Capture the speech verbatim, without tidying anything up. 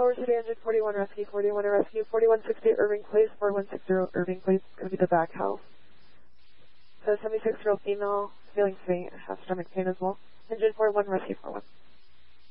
Culver City, engine forty-one, rescue forty-one, or rescue forty-one sixty Irving Place, forty-one sixty Irving Place, going to be the back house. So seventy-six-year-old female, feeling faint, has stomach pain as well. Engine forty-one, rescue forty-one.